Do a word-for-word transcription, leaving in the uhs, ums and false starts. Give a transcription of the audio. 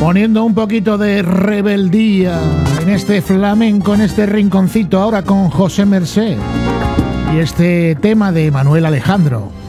Poniendo un poquito de rebeldía en este flamenco, en este rinconcito, ahora con José Mercé y este tema de Manuel Alejandro.